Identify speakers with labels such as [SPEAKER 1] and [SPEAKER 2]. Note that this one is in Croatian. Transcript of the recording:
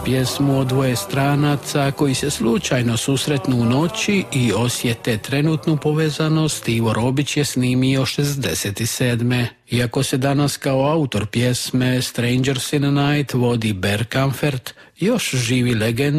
[SPEAKER 1] pjesmu o dvoje stranaca koji se slučajno susretnu u noći i osjete trenutnu povezanost, Ivo Robić je snimio 67. Iako se danas kao autor pjesme Strangers in the Night vodi Ber Kampfert, još živi legenda